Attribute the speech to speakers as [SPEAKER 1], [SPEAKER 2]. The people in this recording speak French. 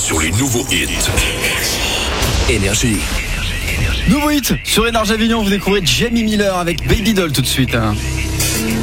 [SPEAKER 1] sur les nouveaux hits. Énergie.
[SPEAKER 2] Nouveau hit sur Énergie Avignon, vous découvrez Jamie Miller avec Baby Doll tout de suite.